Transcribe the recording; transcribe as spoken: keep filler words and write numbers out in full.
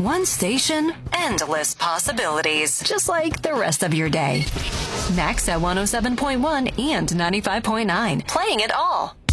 One station, endless possibilities, just like the rest of your day. Max at one oh seven point one and ninety-five point nine, playing it all.